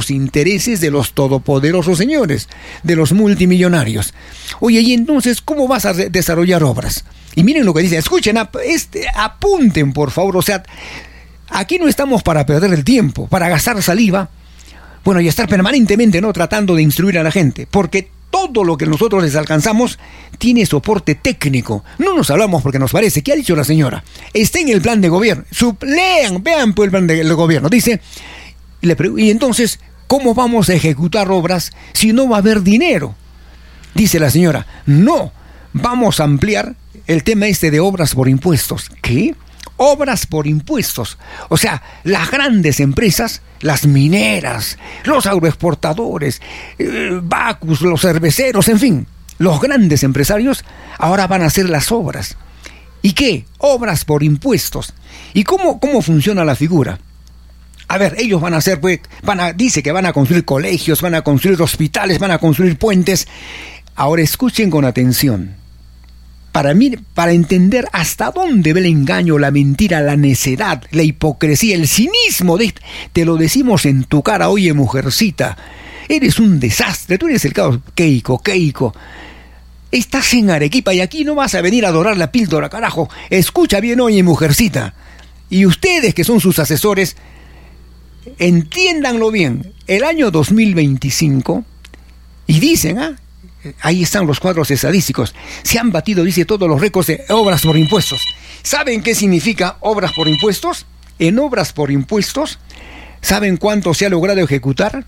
los intereses de los todopoderosos señores, de los multimillonarios. Oye, y entonces, ¿cómo vas a desarrollar obras? Y miren lo que dice, escuchen, apunten por favor, o sea, aquí no estamos para perder el tiempo, para gastar saliva, bueno, y estar permanentemente, ¿no?, tratando de instruir a la gente, porque todo lo que nosotros les alcanzamos tiene soporte técnico. No nos hablamos porque nos parece. ¿Qué ha dicho la señora? Está en el plan de gobierno. Vean pues el plan del gobierno. Dice, y entonces, ¿cómo vamos a ejecutar obras si no va a haber dinero? Dice la señora, no, vamos a ampliar el tema de obras por impuestos. ¿Qué? Obras por impuestos. O sea, las grandes empresas, las mineras, los agroexportadores, Bacus, los cerveceros, en fin, los grandes empresarios ahora van a hacer las obras. ¿Y qué? Obras por impuestos. ¿Y cómo funciona la figura? A ver, ellos van a hacer, pues, dice que van a construir colegios, van a construir hospitales, van a construir puentes. Ahora escuchen con atención. Para entender hasta dónde ve el engaño, la mentira, la necedad, la hipocresía, el cinismo, te lo decimos en tu cara, oye mujercita, eres un desastre, tú eres el caos, Keiko, estás en Arequipa y aquí no vas a venir a adorar la píldora, carajo, escucha bien, oye mujercita, y ustedes que son sus asesores, entiéndanlo bien, el año 2025, y dicen, ahí están los cuadros estadísticos. Se han batido, dice, todos los récords de obras por impuestos. ¿Saben qué significa obras por impuestos? En obras por impuestos, ¿saben cuánto se ha logrado ejecutar?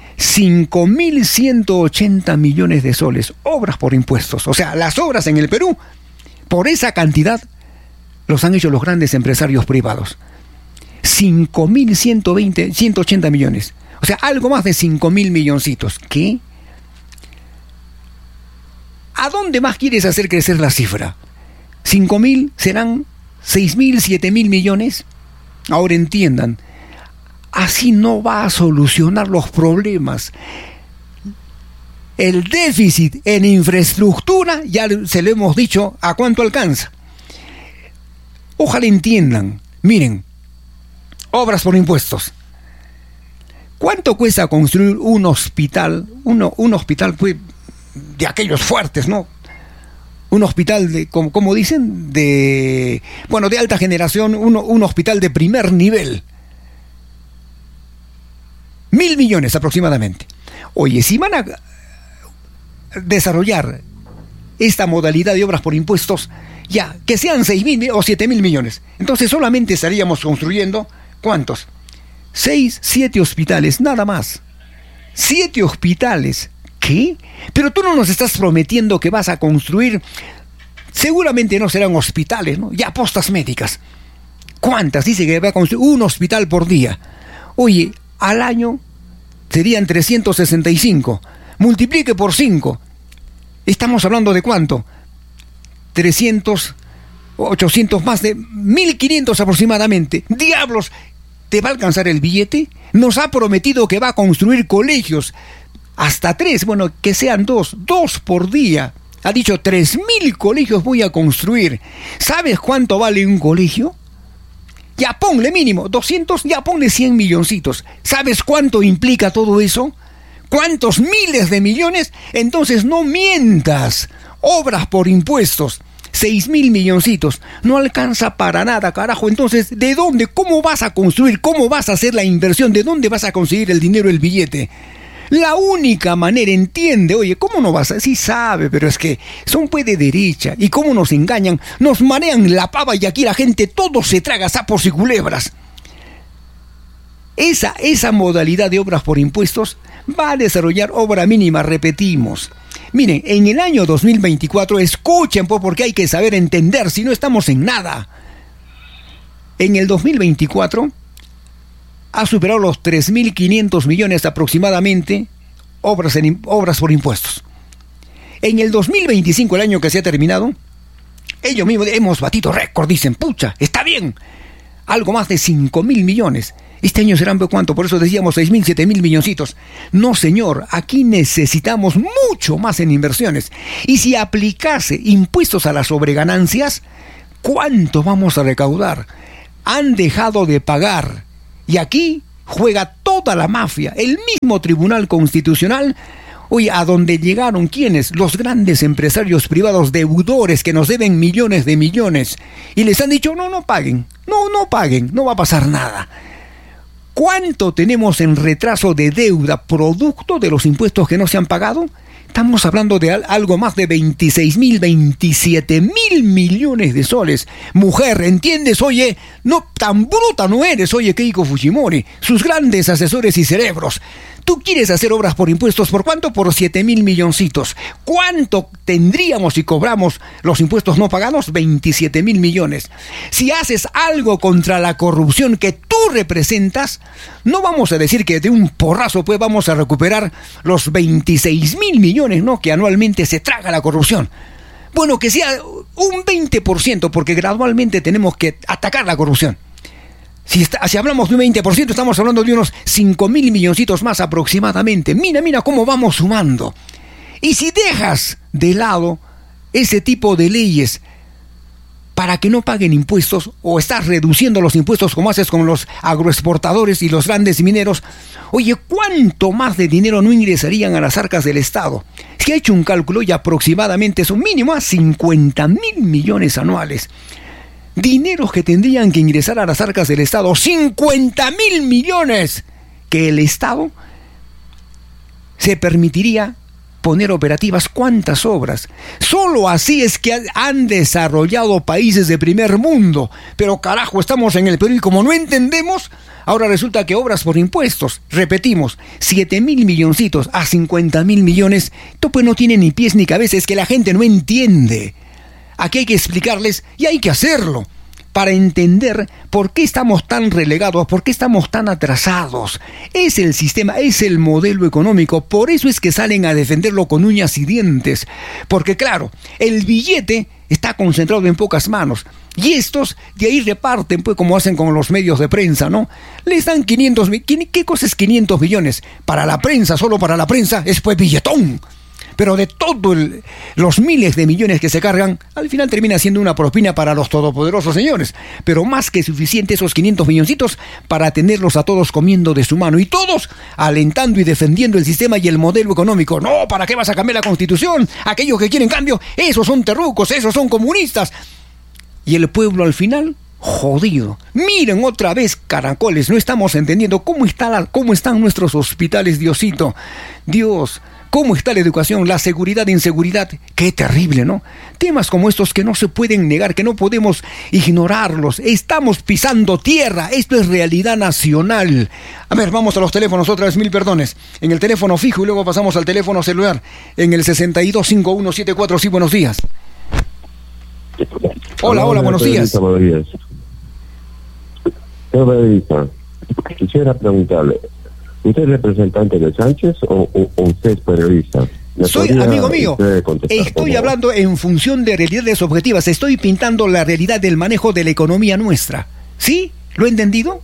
5.180 millones de soles. Obras por impuestos. O sea, las obras en el Perú, por esa cantidad, los han hecho los grandes empresarios privados. 5.180 millones. O sea, algo más de 5.000 milloncitos. ¿Qué? ¿A dónde más quieres hacer crecer la cifra? ¿5.000 serán 6.000, 7.000 millones? Ahora entiendan, así no va a solucionar los problemas. El déficit en infraestructura, ya se lo hemos dicho, ¿a cuánto alcanza? Ojalá entiendan. Miren, obras por impuestos. ¿Cuánto cuesta construir un hospital? Un hospital, pues, de aquellos fuertes, ¿no? Un hospital de, como dicen, de alta generación, un hospital de primer nivel. 1.000 millones aproximadamente. Oye, si van a desarrollar esta modalidad de obras por impuestos, ya, que sean 6.000 o 7.000 millones. Entonces solamente estaríamos construyendo, ¿cuántos? 6, 7 hospitales, nada más. 7 hospitales. ¿Qué? Pero tú no nos estás prometiendo que vas a construir, seguramente no serán hospitales, ¿no? Ya postas médicas. ¿Cuántas? Dice que va a construir un hospital por día. Oye, al año serían 365. Multiplique por 5. Estamos hablando de ¿cuánto? 300, 800, más de 1.500 aproximadamente. ¡Diablos! ¿Te va a alcanzar el billete? Nos ha prometido que va a construir colegios. Hasta 3, bueno, que sean 2 por día. Ha dicho 3.000 colegios voy a construir. ¿Sabes cuánto vale un colegio? Ya ponle mínimo 200, ya ponle 100 milloncitos. ¿Sabes cuánto implica todo eso? ¿Cuántos miles de millones? Entonces no mientas. Obras por impuestos, 6.000 milloncitos. No alcanza para nada, carajo. Entonces, ¿de dónde? ¿Cómo vas a construir? ¿Cómo vas a hacer la inversión? ¿De dónde vas a conseguir el dinero, el billete? La única manera, entiende, oye, ¿cómo no vas a...? Sí sabe, pero es que son pues de derecha. ¿Y cómo nos engañan? Nos marean la pava y aquí la gente todo se traga sapos y culebras. Esa modalidad de obras por impuestos va a desarrollar obra mínima, repetimos. Miren, en el año 2024, escuchen pues, porque hay que saber entender, si no estamos en nada. En el 2024... ha superado los 3.500 millones aproximadamente obras por impuestos. En el 2025, el año que se ha terminado, ellos mismos hemos batido récord, dicen, pucha, está bien, algo más de 5.000 millones. Este año serán, ¿cuánto? Por eso decíamos 6.000, 7.000 milloncitos. No, señor, aquí necesitamos mucho más en inversiones. Y si aplicase impuestos a las sobreganancias, ¿cuánto vamos a recaudar? Han dejado de pagar. Y aquí, juega toda la mafia, el mismo Tribunal Constitucional. Oye, ¿a dónde llegaron quiénes? Los grandes empresarios privados deudores que nos deben millones de millones. Y les han dicho, no paguen, no paguen, no va a pasar nada. ¿Cuánto tenemos en retraso de deuda producto de los impuestos que no se han pagado? Estamos hablando de algo más de 26.000, 27.000 millones de soles. Mujer, ¿entiendes? Oye, no, tan bruta no eres, oye, Keiko Fujimori, sus grandes asesores y cerebros. Tú quieres hacer obras por impuestos, ¿por cuánto? Por 7.000 milloncitos. ¿Cuánto tendríamos si cobramos los impuestos no pagados? 27.000 millones. Si haces algo contra la corrupción que tú representas, no vamos a decir que de un porrazo pues vamos a recuperar los 26.000 millones, ¿no?, que anualmente se traga la corrupción. Bueno, que sea un 20%, porque gradualmente tenemos que atacar la corrupción. Si hablamos de un 20%, estamos hablando de unos 5.000 milloncitos más aproximadamente. Mira cómo vamos sumando. Y si dejas de lado ese tipo de leyes para que no paguen impuestos, o estás reduciendo los impuestos como haces con los agroexportadores y los grandes mineros, oye, ¿cuánto más de dinero no ingresarían a las arcas del Estado? Se ha hecho un cálculo y aproximadamente es un mínimo a 50.000 millones anuales. Dineros que tendrían que ingresar a las arcas del Estado, 50.000 millones, que el Estado se permitiría poner operativas. ¿Cuántas obras? Solo así es que han desarrollado países de primer mundo. Pero carajo, estamos en el Perú y como no entendemos, ahora resulta que obras por impuestos, repetimos, 7.000 milloncitos a 50.000 millones, esto pues no tiene ni pies ni cabeza, es que la gente no entiende. Aquí hay que explicarles y hay que hacerlo para entender por qué estamos tan relegados, por qué estamos tan atrasados. Es el sistema, es el modelo económico, por eso es que salen a defenderlo con uñas y dientes. Porque claro, el billete está concentrado en pocas manos y estos de ahí reparten, pues como hacen con los medios de prensa, ¿no? Les dan 500 millones. ¿Qué cosa es 500 millones? Para la prensa, solo para la prensa, es pues billetón. Pero de todos los miles de millones que se cargan, al final termina siendo una propina para los todopoderosos señores. Pero más que suficiente esos 500 milloncitos para tenerlos a todos comiendo de su mano. Y todos alentando y defendiendo el sistema y el modelo económico. No, ¿para qué vas a cambiar la Constitución? Aquellos que quieren cambio, esos son terrucos, esos son comunistas. Y el pueblo al final, jodido. Miren otra vez, caracoles, no estamos entendiendo cómo están nuestros hospitales, Diosito. Dios, ¿cómo está la educación, la seguridad, inseguridad? Qué terrible, ¿no? Temas como estos que no se pueden negar, que no podemos ignorarlos. Estamos pisando tierra. Esto es realidad nacional. A ver, vamos a los teléfonos otra vez, mil perdones. En el teléfono fijo y luego pasamos al teléfono celular. En el 625174. Sí, buenos días. Hola, buenos días. Buenos días. Periodista, quisiera preguntarle, ¿usted es representante de Sánchez o usted es periodista? Soy amigo mío. Estoy hablando en función de realidades objetivas. Estoy pintando la realidad del manejo de la economía nuestra. ¿Sí? ¿Lo he entendido?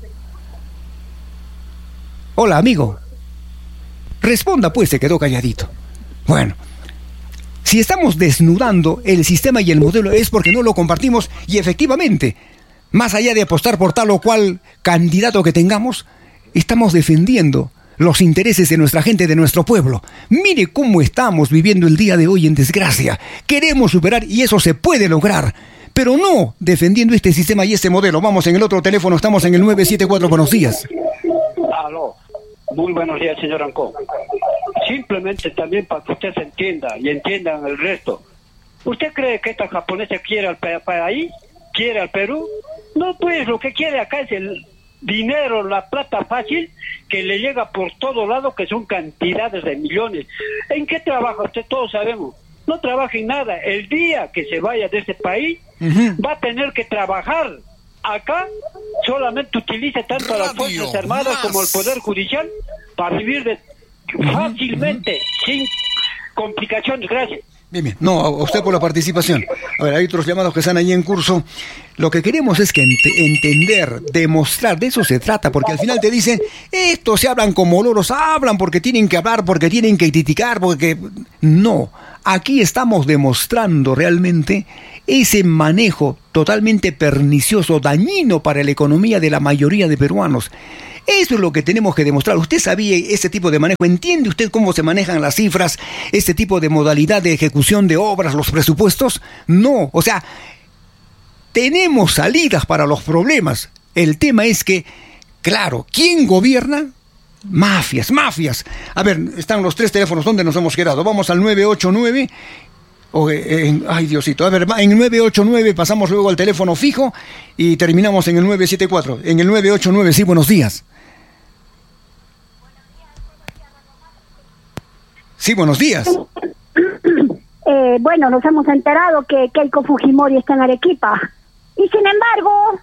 Hola, amigo. Responda, pues, se quedó calladito. Bueno, si estamos desnudando el sistema y el modelo es porque no lo compartimos y efectivamente, más allá de apostar por tal o cual candidato que tengamos, estamos defendiendo los intereses de nuestra gente, de nuestro pueblo. Mire cómo estamos viviendo el día de hoy en desgracia. Queremos superar y eso se puede lograr, pero no defendiendo este sistema y este modelo. Vamos en el otro teléfono, estamos en el 974. Buenos días. Aló, muy buenos días, señor Ancó. Simplemente también para que usted se entienda y entiendan el resto. ¿Usted cree que esta japonesa quiere al país? ¿Quiere al Perú? No, pues lo que quiere acá es el dinero, la plata fácil que le llega por todo lado, que son cantidades de millones. ¿En qué trabaja usted? Todos sabemos. No trabaja en nada. El día que se vaya de este país, va a tener que trabajar. Acá solamente utiliza tanto a las Fuerzas Armadas como el Poder Judicial para vivir fácilmente, sin complicaciones. Gracias. Bien. No, a usted por la participación. A ver, hay otros llamados que están ahí en curso. Lo que queremos es que entender, demostrar, de eso se trata, porque al final te dicen, estos se hablan como loros, hablan porque tienen que hablar, porque tienen que criticar, porque... No, aquí estamos demostrando realmente ese manejo totalmente pernicioso, dañino para la economía de la mayoría de peruanos. Eso es lo que tenemos que demostrar. ¿Usted sabía ese tipo de manejo? ¿Entiende usted cómo se manejan las cifras, este tipo de modalidad de ejecución de obras, los presupuestos? No, o sea, tenemos salidas para los problemas. El tema es que, claro, ¿quién gobierna? Mafias. A ver, están los 3 teléfonos. ¿Dónde nos hemos quedado? Vamos al 989. Ay, Diosito. A ver, en 989 pasamos luego al teléfono fijo y terminamos en el 974. En el 989, sí, buenos días. Sí, buenos días. Bueno, nos hemos enterado que Keiko Fujimori está en Arequipa. Y sin embargo,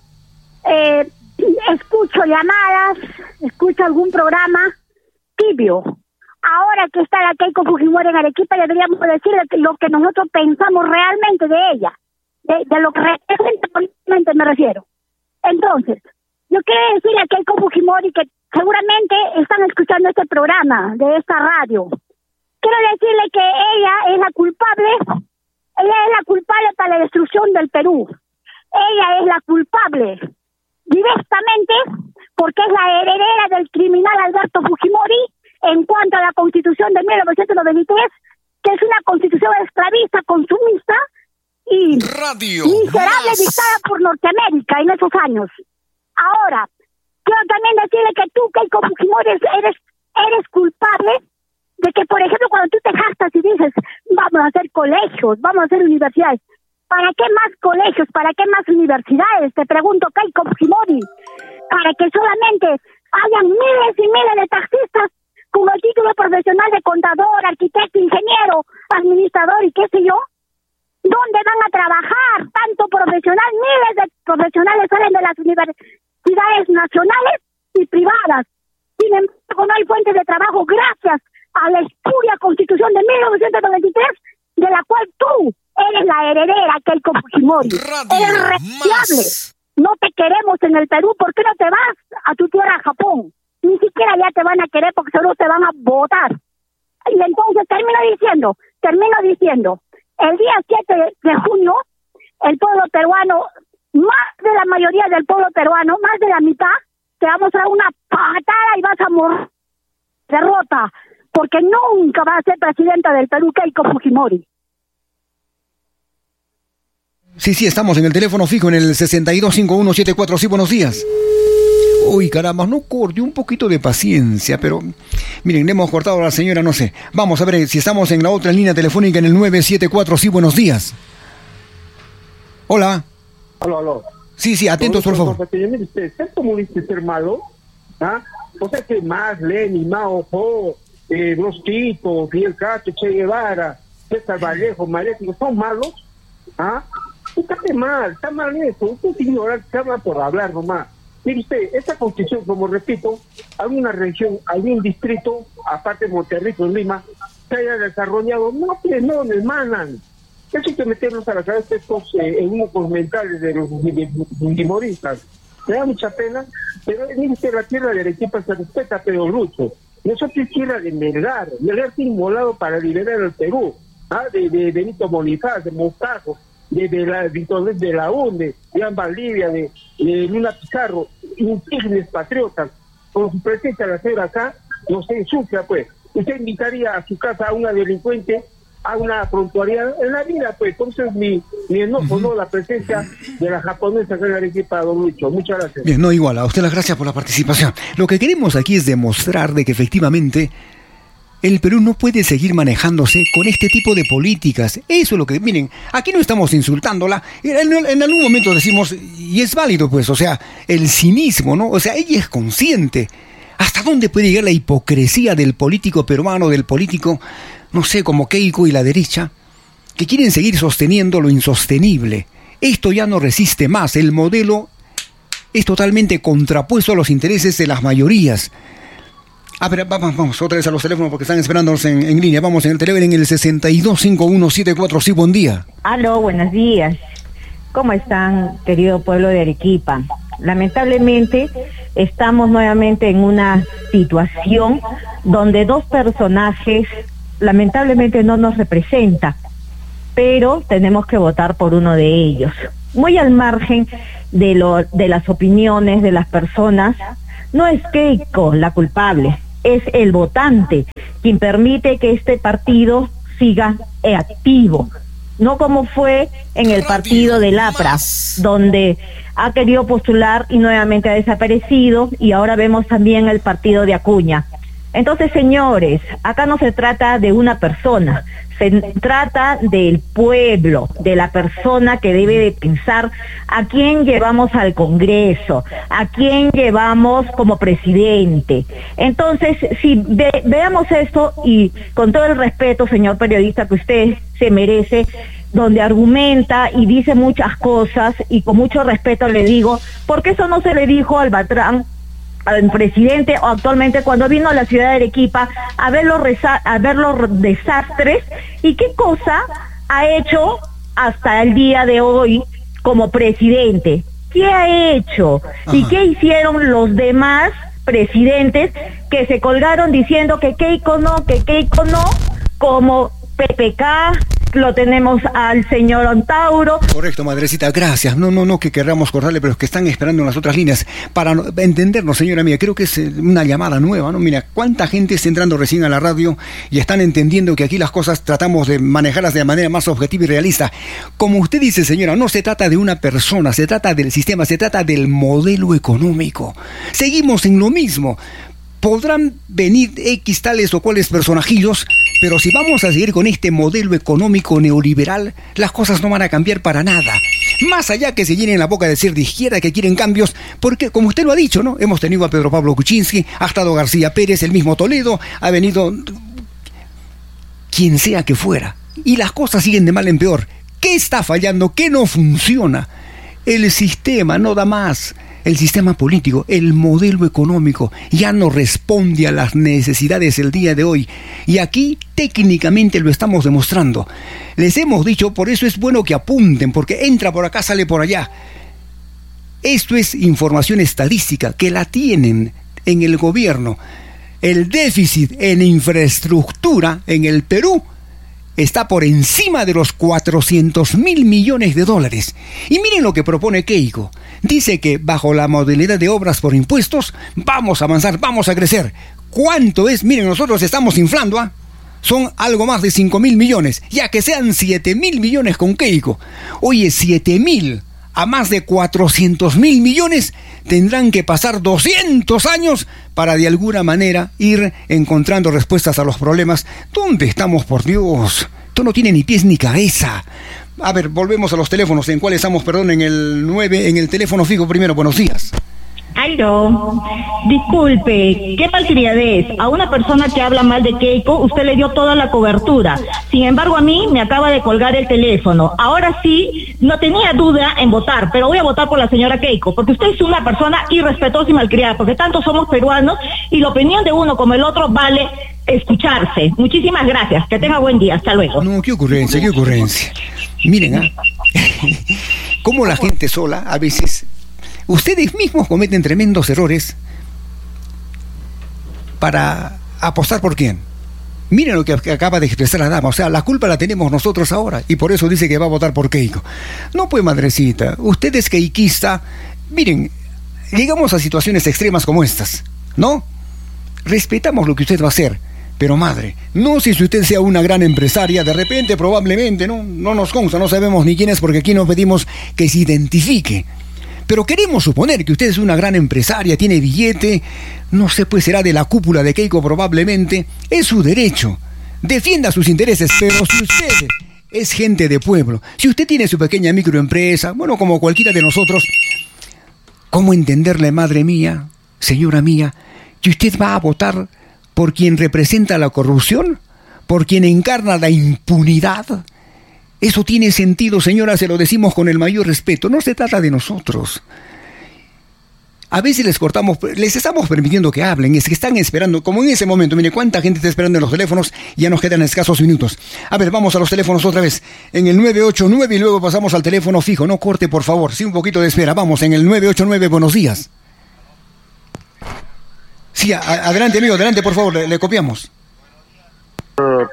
escucho llamadas, escucho algún programa tibio. Ahora que está la Keiko Fujimori en Arequipa, deberíamos decirle lo que nosotros pensamos realmente de ella, de lo que representa políticamente me refiero. Entonces, yo quiero decirle a Keiko Fujimori que seguramente están escuchando este programa de esta radio. Quiero decirle que ella es la culpable para la destrucción del Perú. Ella es la culpable directamente porque es la heredera del criminal Alberto Fujimori en cuanto a la Constitución de 1993, que es una constitución esclavista, consumista y miserable dictada por Norteamérica en esos años. Ahora, quiero también decirle que tú, Keiko Fujimori, eres culpable de que, por ejemplo, cuando tú te jactas y dices, vamos a hacer colegios, vamos a hacer universidades, ¿para qué más colegios? ¿Para qué más universidades? Te pregunto, Keiko Fujimori, para que solamente hayan miles y miles de taxistas con el título profesional de contador, arquitecto, ingeniero, administrador y qué sé yo. ¿Dónde van a trabajar tanto profesional? Miles de profesionales salen de las universidades nacionales y privadas. Sin embargo, no hay fuentes de trabajo gracias a la espuria Constitución de 1993, de la cual tú eres la heredera, Keiko Fujimori. Eres responsable. No te queremos en el Perú. ¿Por qué no te vas a tu tierra, Japón? Ni siquiera ya te van a querer porque solo te van a votar. Y entonces termino diciendo, el día 7 de junio, el pueblo peruano, más de la mayoría del pueblo peruano, más de la mitad, te vamos a dar una patada y vas a morir. Derrota, porque nunca va a ser presidenta del Perú Keiko Fujimori. Sí, estamos en el teléfono fijo en el 625174. Sí, buenos días. Uy, caramba, no corte, un poquito de paciencia, pero miren, le hemos cortado a la señora, no sé. Vamos a ver si estamos en la otra línea telefónica en el 974. Sí, buenos días. Hola. Aló. Sí, atentos, por favor. Mire usted, ¿ser comunista es ser malo? ¿Ah? O sea que Marx, Lenin, Mao, Los Tito, Fidel Castro, Che Guevara, César Vallejo, Maléfico, ¿son malos? ¿Ah? Está mal eso. Usted es ignorante, se habla por hablar nomás. Mire usted, esta constitución, como repito, alguna región, algún distrito, aparte de Monterrico, en Lima, se haya desarrollado, no, hermanan. Eso hay que meternos a la cabeza estos equívocos mentales de los fujimoristas. Me da mucha pena, pero mire usted, la tierra de Arequipa se respeta, pero lucho. Nosotros es tierra de Melgar se inmolado para liberar el Perú, de Benito Bonifaz, de Mostajo, de la UNDE, de Iván Valdivia, de Luna Pizarro, insignes patriotas, con su presencia al hacer acá, nos ensucia, pues. Usted invitaría a su casa a una delincuente, a una prontuariedad en la vida, pues. Entonces, mi enojo, ¿no? La presencia de la japonesa acá en Arequipa, don Lucho. Muchas gracias. Bien, no, igual, a usted las gracias por la participación. Lo que queremos aquí es demostrar de que efectivamente el Perú no puede seguir manejándose con este tipo de políticas. Eso es lo que... Miren, aquí no estamos insultándola. En algún momento decimos, y es válido, pues, o sea, el cinismo, ¿no? O sea, ella es consciente. ¿Hasta dónde puede llegar la hipocresía del político peruano, del político, no sé, como Keiko y la derecha, que quieren seguir sosteniendo lo insostenible? Esto ya no resiste más. El modelo es totalmente contrapuesto a los intereses de las mayorías. A ver, vamos otra vez a los teléfonos porque están esperándonos en línea. Vamos en el teléfono en el 625174. Sí, buen día. Aló, buenos días. ¿Cómo están, querido pueblo de Arequipa? Lamentablemente, estamos nuevamente en una situación donde dos personajes lamentablemente no nos representan, pero tenemos que votar por uno de ellos. Muy al margen de las opiniones de las personas, No es Keiko la culpable, es el votante quien permite que este partido siga activo. No como fue en el partido del APRA, donde ha querido postular y nuevamente ha desaparecido, y ahora vemos también el partido de Acuña. Entonces, señores, acá no se trata de una persona, se trata del pueblo, de la persona que debe de pensar a quién llevamos al Congreso, a quién llevamos como presidente. Entonces, si veamos esto, y con todo el respeto, señor periodista, que usted se merece, donde argumenta y dice muchas cosas, y con mucho respeto le digo, ¿por qué eso no se le dijo al Batrán, al presidente, o actualmente cuando vino a la ciudad de Arequipa a ver los desastres? ¿Y qué cosa ha hecho hasta el día de hoy como presidente? ¿Qué ha hecho? Ajá. ¿Y qué hicieron los demás presidentes que se colgaron diciendo que Keiko no, como PPK? Lo tenemos al señor Antauro. Correcto, madrecita, gracias. No que querramos cortarle, pero es que están esperando en las otras líneas. Para entendernos, señora mía, creo que es una llamada nueva, ¿no? Mira, cuánta gente está entrando recién a la radio y están entendiendo que aquí las cosas tratamos de manejarlas de manera más objetiva y realista. Como usted dice, señora, no se trata de una persona, se trata del sistema, se trata del modelo económico. Seguimos en lo mismo. Podrán venir X tales o cuales personajillos, pero si vamos a seguir con este modelo económico neoliberal, las cosas no van a cambiar para nada. Más allá que se llenen la boca de decir de izquierda que quieren cambios, porque como usted lo ha dicho, ¿no? Hemos tenido a Pedro Pablo Kuczynski, ha estado García Pérez, el mismo Toledo, ha venido quien sea que fuera, y las cosas siguen de mal en peor. ¿Qué está fallando? ¿Qué no funciona? El sistema no da más. El sistema político, el modelo económico ya no responde a las necesidades del día de hoy. Y aquí técnicamente lo estamos demostrando. Les hemos dicho, por eso es bueno que apunten, porque entra por acá, sale por allá. Esto es información estadística que la tienen en el gobierno. El déficit en infraestructura en el Perú está por encima de los 400.000 millones de dólares. Y miren lo que propone Keiko. Dice que bajo la modalidad de obras por impuestos vamos a avanzar, vamos a crecer. ¿Cuánto es? Miren, nosotros estamos inflando, ¿ah? Son algo más de 5.000 millones, ya que sean 7.000 millones con Keiko. Oye, 7.000 a más de 400.000 millones, tendrán que pasar 200 años para de alguna manera ir encontrando respuestas a los problemas. ¿Dónde estamos, por Dios? Esto no tiene ni pies ni cabeza. A ver, volvemos a los teléfonos. ¿En cuál estamos? Perdón, en el 9, en el teléfono fijo primero. Buenos días. Aló, disculpe, ¿qué malcriadez? A una persona que habla mal de Keiko, usted le dio toda la cobertura. Sin embargo, a mí me acaba de colgar el teléfono. Ahora sí, no tenía duda en votar, pero voy a votar por la señora Keiko, porque usted es una persona irrespetuosa y malcriada, porque tanto somos peruanos y la opinión de uno como el otro vale escucharse. Muchísimas gracias, que tenga buen día, hasta luego. No, qué ocurrencia. Miren, cómo la gente sola a veces... Ustedes mismos cometen tremendos errores para apostar por quién. Miren lo que acaba de expresar la dama. O sea, la culpa la tenemos nosotros ahora. Y por eso dice que va a votar por Keiko. No, pues, madrecita, usted es keikista. Miren, llegamos a situaciones extremas como estas, ¿no? Respetamos lo que usted va a hacer. Pero, madre, no sé si usted sea una gran empresaria. De repente, probablemente, no nos consta. No sabemos ni quién es, porque aquí nos pedimos que se identifique. Pero queremos suponer que usted es una gran empresaria, tiene billete, no sé, pues será de la cúpula de Keiko probablemente. Es su derecho, defienda sus intereses, pero si usted es gente de pueblo, si usted tiene su pequeña microempresa, bueno, como cualquiera de nosotros, ¿cómo entenderle, madre mía, señora mía, que usted va a votar por quien representa la corrupción? ¿Por quien encarna la impunidad? Eso tiene sentido, señora, se lo decimos con el mayor respeto. No se trata de nosotros. A veces les estamos permitiendo que hablen, es que están esperando, como en ese momento. Mire, cuánta gente está esperando en los teléfonos, ya nos quedan escasos minutos. A ver, vamos a los teléfonos otra vez. En el 989 y luego pasamos al teléfono fijo. No corte, por favor, sí, un poquito de espera. Vamos, en el 989, buenos días. Sí, adelante, amigo, adelante, por favor, le copiamos.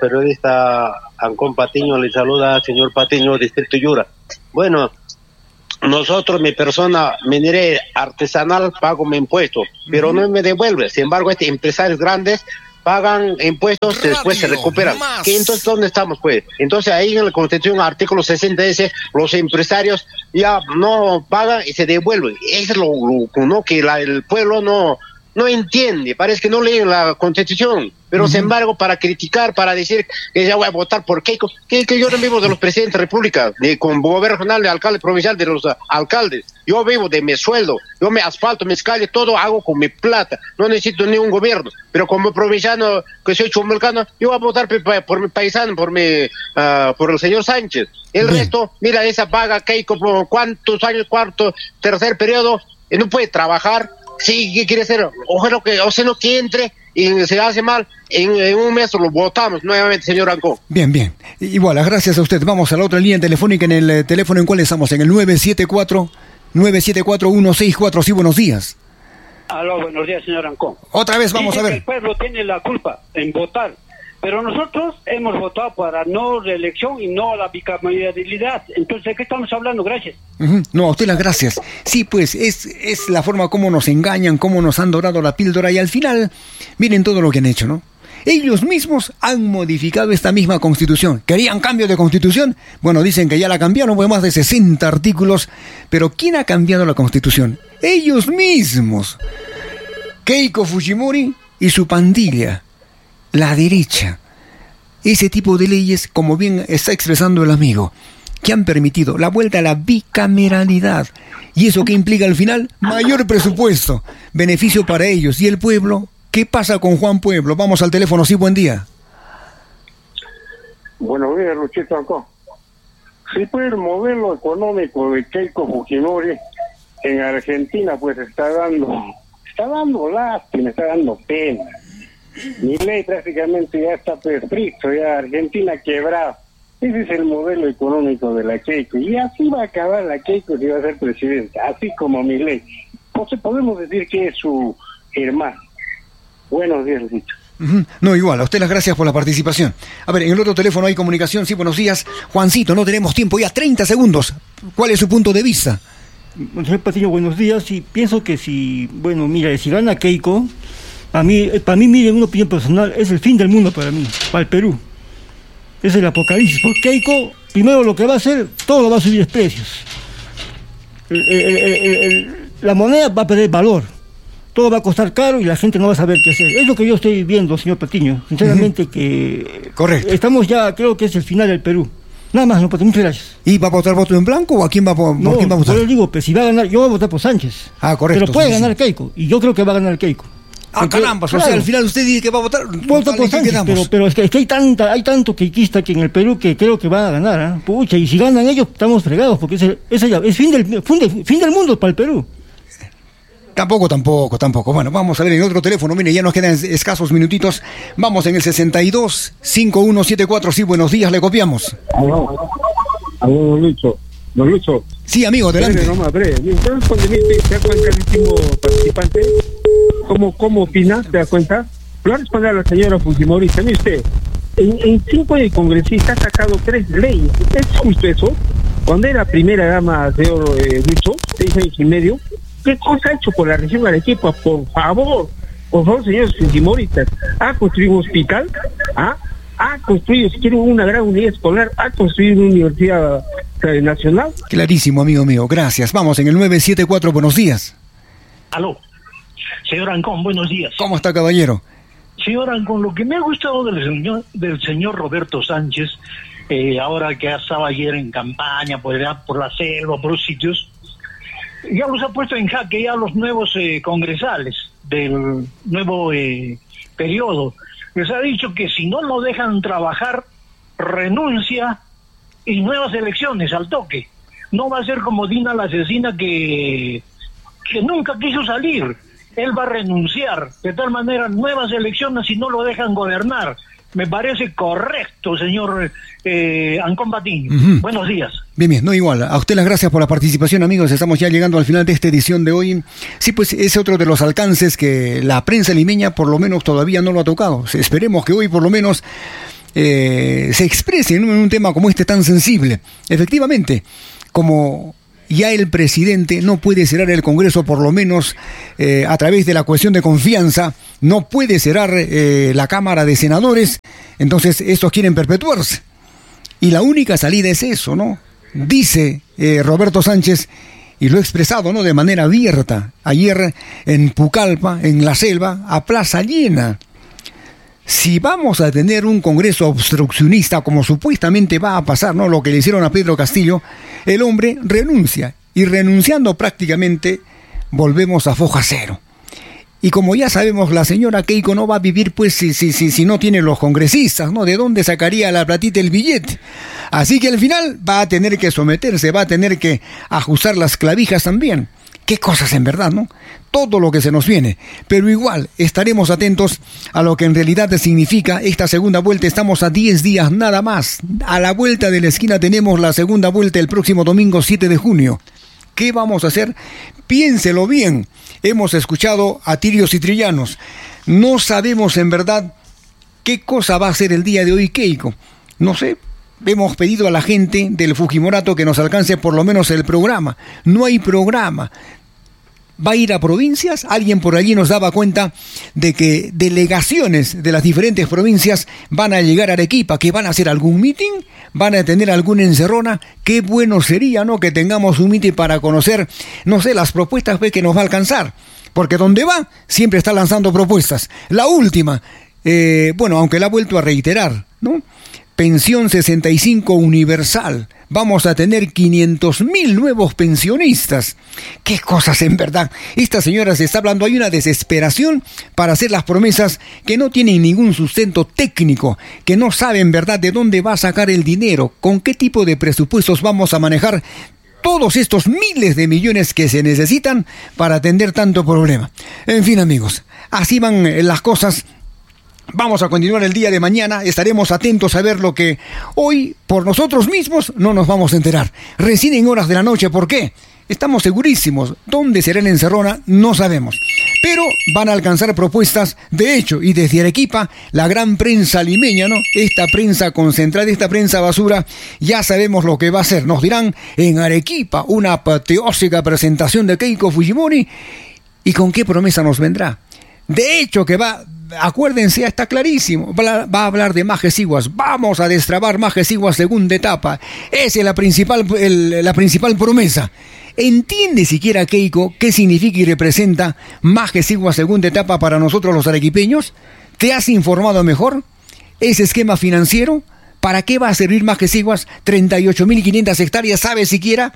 Periodista Ancón Patiño le saluda, señor Patiño, Distrito Yura. Bueno, nosotros, mi persona minera artesanal, pago mi impuesto, pero no me devuelve. Sin embargo, empresarios grandes pagan impuestos, después se recuperan. ¿Y entonces dónde estamos, pues? Entonces ahí en la Constitución, artículo 60 dice, los empresarios ya no pagan y se devuelven. Eso es lo ¿no? que el pueblo no entiende, parece que no leen la Constitución, pero sin embargo para criticar, para decir que ya voy a votar por Keiko, que yo no vivo de los presidentes de la República, con gobierno regional, de alcalde provincial, de los alcaldes, yo vivo de mi sueldo, yo me asfalto, mis calles, todo hago con mi plata, no necesito ni un gobierno, pero como provinciano que soy chumalcano, yo voy a votar por mi paisano, por el señor Sánchez. El resto, mira esa paga Keiko por cuántos años, cuarto, tercer periodo, y no puede trabajar. Sí, ¿qué quiere hacer? Ojalá que entre y se hace mal, en un mes lo votamos nuevamente, señor Ancón. Bien. Igual, gracias a usted. Vamos a la otra línea telefónica, en el teléfono en cuál estamos, en el 974-164. Sí, buenos días. Aló, buenos días, señor Ancón. Otra vez vamos a ver. El pueblo tiene la culpa en votar, pero nosotros hemos votado para no reelección y no a la bicameralidad. Entonces, ¿de qué estamos hablando? Gracias. No, a usted las gracias. Sí, pues es la forma como nos engañan, cómo nos han dorado la píldora y al final, miren todo lo que han hecho, ¿no? Ellos mismos han modificado esta misma Constitución. ¿Querían cambio de Constitución? Bueno, dicen que ya la cambiaron, fue más de 60 artículos. Pero ¿quién ha cambiado la Constitución? Ellos mismos. Keiko Fujimori y su pandilla. La derecha. Ese tipo de leyes, como bien está expresando el amigo, que han permitido la vuelta a la bicameralidad. ¿Y eso qué implica al final? Mayor presupuesto, beneficio para ellos. ¿Y el pueblo? ¿Qué pasa con Juan Pueblo? Vamos al teléfono, sí, buen día. Buenos días, Luchito Ancón. Sí, pues el modelo económico de Keiko Fujimori en Argentina pues está dando lástima, está dando pena. Milei prácticamente ya está frito, ya Argentina quebrada. Ese es el modelo económico de la Keiko. Y así va a acabar la Keiko si va a ser presidenta, así como Milei. Entonces podemos decir que es su hermano. Buenos días, Luchito. No, igual, a usted las gracias por la participación. A ver, en el otro teléfono hay comunicación, sí, buenos días. Juancito, no tenemos tiempo, ya 30 segundos. ¿Cuál es su punto de vista? Señor Patiño, buenos días. Y pienso que si gana Keiko, para mí, miren, una opinión personal, es el fin del mundo para mí, para el Perú. Es el apocalipsis. Porque Keiko, primero lo que va a hacer, todo lo va a subir precios. La moneda va a perder valor. Todo va a costar caro y la gente no va a saber qué hacer. Es lo que yo estoy viendo, señor Patiño. Sinceramente que... Correcto. Estamos ya, creo que es el final del Perú. Nada más, señor Patiño, muchas gracias. ¿Y va a votar voto en blanco o a quién va a votar? Yo digo, pues si va a ganar, yo voy a votar por Sánchez. Ah, correcto. Pero puede ganar Keiko, y yo creo que va a ganar Keiko. Caramba, claro. O sea, al final usted dice que va a votar. Vota por Sánchez, pero es que hay tanto keikista aquí en el Perú que creo que van a ganar, ¿eh? Pucha, y si ganan ellos, estamos fregados, porque es fin del mundo para el Perú. Tampoco. Bueno, vamos a ver en otro teléfono. Mire, ya nos quedan escasos minutitos. Vamos en el 62-5174. Sí, buenos días, le copiamos. Aló, don Lucho. Sí, amigo, adelante. Breve. Entonces, cuando te das cuenta el último participante, ¿cómo opina? ¿Te das cuenta? Lo va a responder a la señora Fujimori. ¿Sabe usted? En 5 años de congresista ha sacado 3 leyes. ¿Es justo eso? Cuando era primera dama, señor Lucho, 6 años y medio, ¿qué cosa ha hecho por la región Arequipa? Por favor, señores Fujimoristas, ¿ha construido un hospital? ¿Ha construido, si quieren, una gran unidad escolar? ¿Ha construido una universidad nacional? Clarísimo, amigo mío, gracias. Vamos en el 974, buenos días. Aló, señor Ancón, buenos días. ¿Cómo está, caballero? Señor Ancón, lo que me ha gustado del señor Roberto Sánchez, ahora que estaba ayer en campaña por la selva, por los sitios, ya los ha puesto en jaque ya los nuevos congresales del nuevo periodo. Les ha dicho que si no lo dejan trabajar, renuncia y nuevas elecciones al toque. No va a ser como Dina la asesina que nunca quiso salir. Él va a renunciar. De tal manera, nuevas elecciones si no lo dejan gobernar. Me parece correcto, señor Ancón Patiño. Buenos días. Bien, no igual. A usted las gracias por la participación, amigos. Estamos ya llegando al final de esta edición de hoy. Sí, pues es otro de los alcances que la prensa limeña por lo menos todavía no lo ha tocado. Esperemos que hoy por lo menos se exprese en un tema como este tan sensible. Efectivamente, como ya el presidente no puede cerrar el Congreso, por lo menos a través de la cuestión de confianza, no puede cerrar la Cámara de Senadores, entonces estos quieren perpetuarse. Y la única salida es eso, ¿no? Dice Roberto Sánchez, y lo ha expresado, ¿no?, de manera abierta, ayer en Pucallpa, en la selva, a plaza llena. Si vamos a tener un Congreso obstruccionista, como supuestamente va a pasar, ¿no?, lo que le hicieron a Pedro Castillo, el hombre renuncia. Y renunciando prácticamente, volvemos a foja cero. Y como ya sabemos, la señora Keiko no va a vivir, pues, si no tiene los congresistas, ¿no? ¿De dónde sacaría la platita el billete? Así que al final va a tener que someterse, va a tener que ajustar las clavijas también. Qué cosas en verdad, ¿no? Todo lo que se nos viene. Pero igual, estaremos atentos a lo que en realidad significa esta segunda vuelta. Estamos a 10 días nada más. A la vuelta de la esquina tenemos la segunda vuelta el próximo domingo 7 de junio. ¿Qué vamos a hacer? Piénselo bien. Hemos escuchado a tirios y trillanos. No sabemos en verdad qué cosa va a hacer el día de hoy Keiko. No sé. Hemos pedido a la gente del Fujimorato que nos alcance por lo menos el programa. No hay programa. ¿Va a ir a provincias? Alguien por allí nos daba cuenta de que delegaciones de las diferentes provincias van a llegar a Arequipa, que van a hacer algún meeting, van a tener alguna encerrona. Qué bueno sería, ¿no?, que tengamos un meeting para conocer, no sé, las propuestas que nos va a alcanzar. Porque donde va, siempre está lanzando propuestas. La última, bueno, aunque la ha vuelto a reiterar, ¿no? Pensión 65 universal. Vamos a tener 500.000 nuevos pensionistas. ¡Qué cosas en verdad! Esta señora se está hablando, hay una desesperación para hacer las promesas que no tienen ningún sustento técnico, que no sabe en verdad de dónde va a sacar el dinero, con qué tipo de presupuestos vamos a manejar todos estos miles de millones que se necesitan para atender tanto problema. En fin, amigos, así van las cosas. Vamos a continuar el día de mañana, estaremos atentos a ver lo que hoy por nosotros mismos no nos vamos a enterar. Recién en horas de la noche, ¿por qué? Estamos segurísimos, ¿dónde será la encerrona? No sabemos. Pero van a alcanzar propuestas, de hecho, y desde Arequipa, la gran prensa limeña, ¿no? Esta prensa concentrada, esta prensa basura, ya sabemos lo que va a hacer. Nos dirán en Arequipa una apoteósica presentación de Keiko Fujimori, ¿y con qué promesa nos vendrá? De hecho, que va... Acuérdense, está clarísimo, va a hablar de Majes Iguas. Vamos a destrabar Majes Iguas segunda etapa. Esa es la principal promesa. ¿Entiende siquiera Keiko qué significa y representa Majes Iguas segunda etapa para nosotros los arequipeños? ¿Te has informado mejor? ¿Ese esquema financiero? ¿Para qué va a servir Majes Iguas? 38.500 hectáreas, ¿sabe siquiera?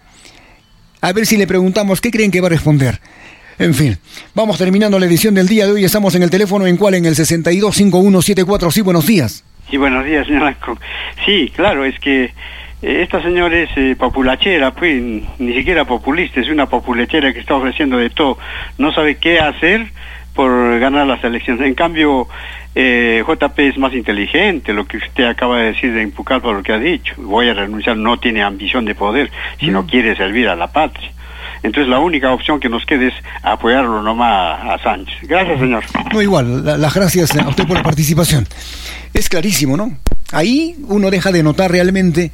A ver si le preguntamos qué creen que va a responder. En fin, vamos terminando la edición del día de hoy. Estamos en el teléfono, ¿en cuál? En el 625174. Sí, buenos días. Sí, buenos días, señora. Sí, claro, es que esta señora es populachera, pues, ni siquiera populista, es una populachera que está ofreciendo de todo. No sabe qué hacer por ganar las elecciones. En cambio, JP es más inteligente, lo que usted acaba de decir de impucar por lo que ha dicho. Voy a renunciar, no tiene ambición de poder, sino quiere servir a la patria. Entonces la única opción que nos queda es apoyarlo nomás a Sánchez. Gracias, señor. No, igual, las gracias a usted por la participación. Es clarísimo, ¿no? Ahí uno deja de notar realmente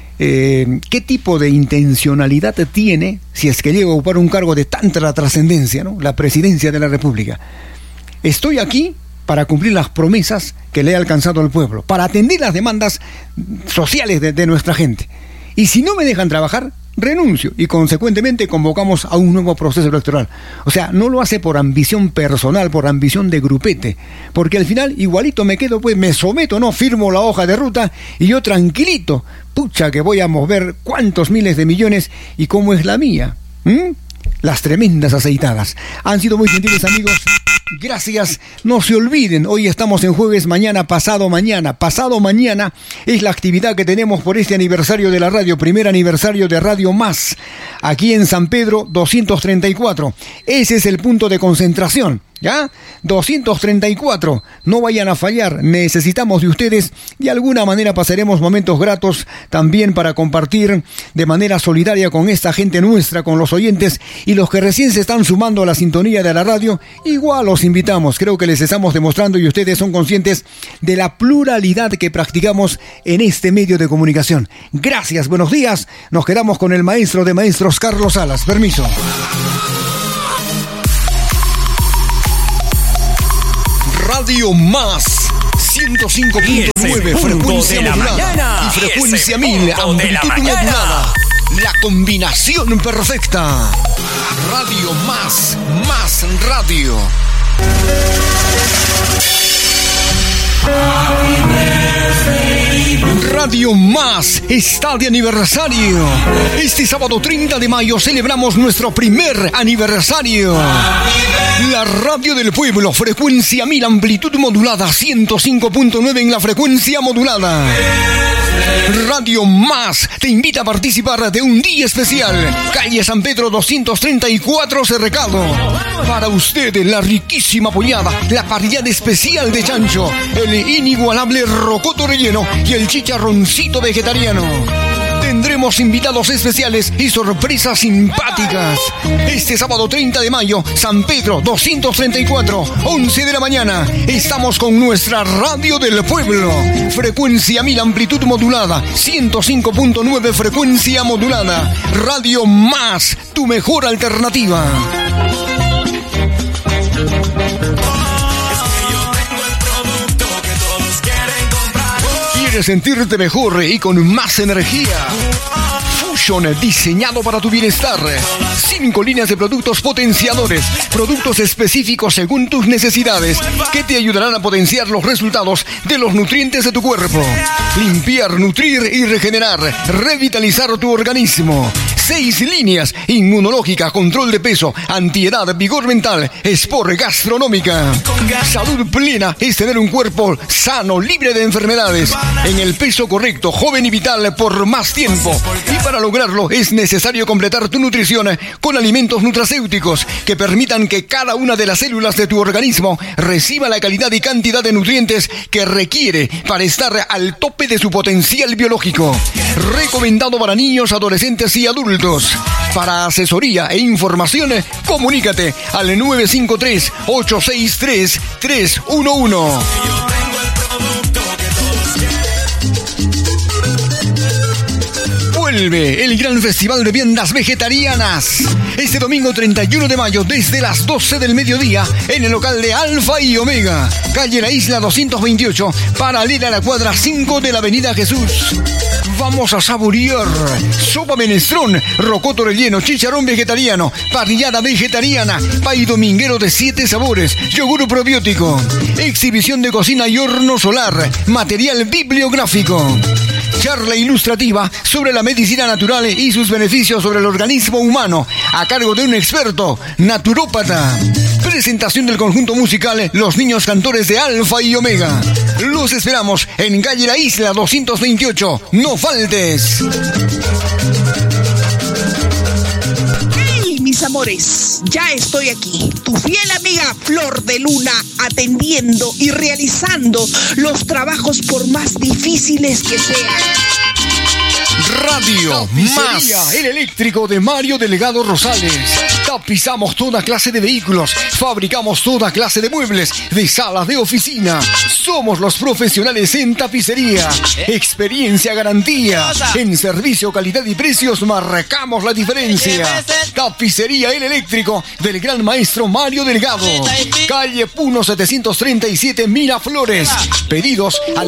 qué tipo de intencionalidad tiene si es que llega a ocupar un cargo de tanta trascendencia, ¿no? La presidencia de la República. Estoy aquí para cumplir las promesas que le ha alcanzado al pueblo, para atender las demandas sociales de nuestra gente. Y si no me dejan trabajar, renuncio y consecuentemente convocamos a un nuevo proceso electoral. O sea, no lo hace por ambición personal, por ambición de grupete, porque al final igualito me quedo, pues me someto, no firmo la hoja de ruta y yo tranquilito, pucha que voy a mover cuántos miles de millones y cómo es la mía. Las tremendas aceitadas. Han sido muy gentiles, amigos. Gracias. No se olviden, hoy estamos en jueves, mañana pasado mañana es la actividad que tenemos por este aniversario de la radio, primer aniversario de Radio Más, aquí en San Pedro 234. Ese es el punto de concentración. ¿Ya? 234. No vayan a fallar. Necesitamos de ustedes. De alguna manera pasaremos momentos gratos también para compartir de manera solidaria con esta gente nuestra, con los oyentes y los que recién se están sumando a la sintonía de la radio. Igual los invitamos. Creo que les estamos demostrando y ustedes son conscientes de la pluralidad que practicamos en este medio de comunicación. Gracias, buenos días. Nos quedamos con el maestro de maestros, Carlos Salas. Permiso. Radio Más 105.9 frecuencia modulada y frecuencia 1000 amplitud modulada. La combinación perfecta. Radio Más radio. Radio Más está de aniversario. Este sábado 30 de mayo celebramos nuestro primer aniversario. La radio del pueblo, frecuencia 1000, amplitud modulada, 105.9 en la frecuencia modulada. Radio Más te invita a participar de un día especial. Calle San Pedro 234 Cerrecado. Para usted la riquísima pollada, la parrillada especial de chancho, el inigualable rocoto relleno y el chicharroncito vegetariano. Tendremos invitados especiales y sorpresas simpáticas. Este sábado 30 de mayo, San Pedro 234, 11 de la mañana. Estamos con nuestra radio del pueblo. Frecuencia 1000, amplitud modulada, 105.9 frecuencia modulada. Radio Más, tu mejor alternativa. ¿Quieres sentirte mejor y con más energía? Fusion, diseñado para tu bienestar. 5 líneas de productos potenciadores, productos específicos según tus necesidades, que te ayudarán a potenciar los resultados de los nutrientes de tu cuerpo. Limpiar, nutrir y regenerar, revitalizar tu organismo. 6 líneas: inmunológica, control de peso, antiedad, vigor mental, sport, gastronómica. Salud plena es tener un cuerpo sano, libre de enfermedades, en el peso correcto, joven y vital por más tiempo. Y para lograrlo es necesario completar tu nutrición con alimentos nutracéuticos que permitan que cada una de las células de tu organismo reciba la calidad y cantidad de nutrientes que requiere para estar al tope de su potencial biológico. Recomendado para niños, adolescentes y adultos. Para asesoría e información, comunícate al 953-863-311. Vuelve el gran festival de viandas vegetarianas este domingo 31 de mayo desde las 12 del mediodía en el local de Alfa y Omega, calle La Isla 228, paralela a la cuadra 5 de la avenida Jesús. Vamos a saborear sopa menestrón, rocoto relleno, chicharrón vegetariano, parrillada vegetariana, pay dominguero de 7 sabores, yogur probiótico, exhibición de cocina y horno solar, material bibliográfico, charla ilustrativa sobre la medicina natural y sus beneficios sobre el organismo humano, a cargo de un experto naturópata. Presentación del conjunto musical Los Niños Cantores de Alfa y Omega. Los esperamos en calle La Isla 228. ¡No faltes! ¡Hey, mis amores! Ya estoy aquí, tu fiel amiga Flor de Luna, atendiendo y realizando los trabajos por más difíciles que sean. Radio Más, el eléctrico de Mario Delgado Rosales. Tapizamos toda clase de vehículos, fabricamos toda clase de muebles, de salas de oficina. Somos los profesionales en tapicería. Experiencia, garantía. En servicio, calidad y precios marcamos la diferencia. Tapicería El Eléctrico del gran maestro Mario Delgado. Calle Puno 737 Miraflores. Pedidos al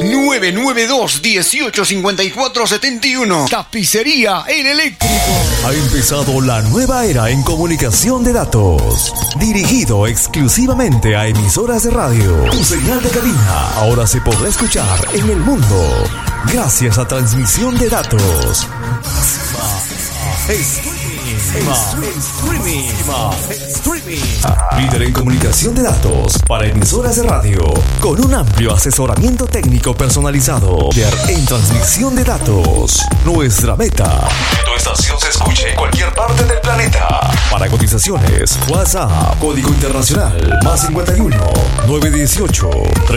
992-185471. Tapicería El Eléctrico. Ha empezado la nueva era en comunicación de datos, dirigido exclusivamente a emisoras de radio. Tu señal de cabina ahora se podrá escuchar en el mundo gracias a transmisión de datos. Streaming Líder en comunicación de datos para emisoras de radio, con un amplio asesoramiento técnico personalizado. Líder en transmisión de datos. Nuestra meta: tu estación se escuche en cualquier parte del planeta. Para cotizaciones, WhatsApp, código internacional, +51 918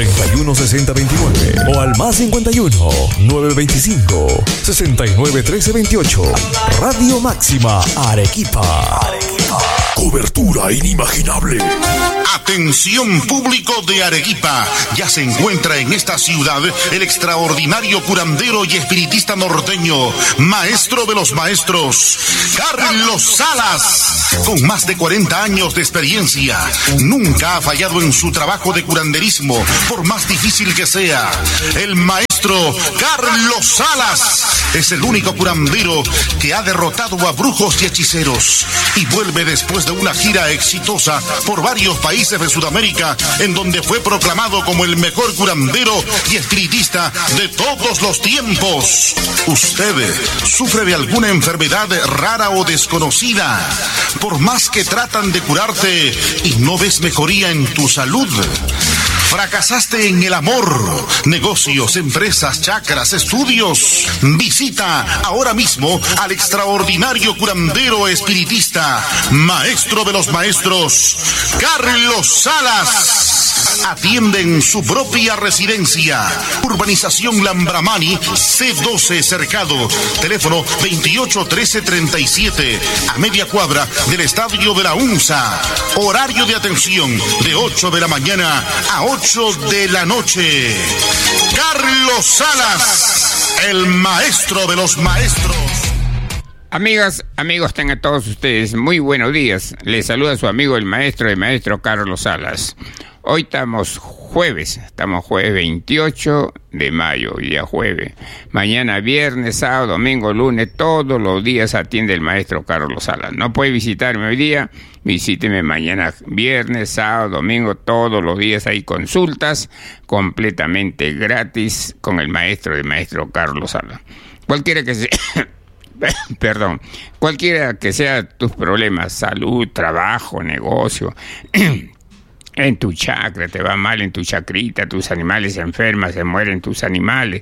316029 o al +51 925 69 1328. Radio Máxima Arequipa. Cobertura inimaginable. Atención público de Arequipa, ya se encuentra en esta ciudad el extraordinario curandero y espiritista norteño, maestro de los maestros, Carlos Salas. Con más de 40 años de experiencia, nunca ha fallado en su trabajo de curanderismo, por más difícil que sea. El maestro Carlos Salas es el único curandero que ha derrotado a brujos y hechiceros y vuelve después de una gira exitosa por varios países de Sudamérica, en donde fue proclamado como el mejor curandero y espiritista de todos los tiempos. ¿Usted sufre de alguna enfermedad rara o desconocida? Por más que tratan de curarte y no ves mejoría en tu salud. ¿Fracasaste en el amor, negocios, empresas, chakras, estudios? Visita ahora mismo al extraordinario curandero espiritista, maestro de los maestros, Carlos Salas. Atiende en su propia residencia. Urbanización Lambramani, C12 Cercado. Teléfono 281337, a media cuadra del Estadio de la UNSA. Horario de atención de 8 de la mañana a 8 de la noche. Carlos Salas, el maestro de los maestros. Amigas, amigos, tengan todos ustedes muy buenos días. Les saluda su amigo el maestro Carlos Salas. Hoy estamos jueves 28 de mayo, día jueves. Mañana viernes, sábado, domingo, lunes, todos los días atiende el maestro Carlos Salas. No puede visitarme hoy día, visíteme mañana viernes, sábado, domingo, todos los días. Hay consultas completamente gratis con el maestro Carlos Salas. Cualquiera que sea... Perdón, cualquiera que sea tus problemas, salud, trabajo, negocio, en tu chakra, te va mal en tu chacrita, tus animales se enferman, se mueren tus animales,